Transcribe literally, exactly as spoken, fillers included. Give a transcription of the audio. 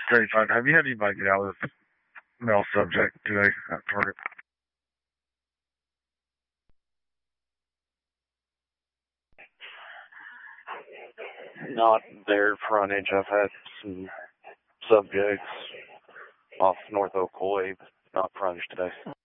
thirty-five. Have you had anybody get out with male subject today at Target? Not their frontage. I've had some subjects off North Ocoee, but not frontage today.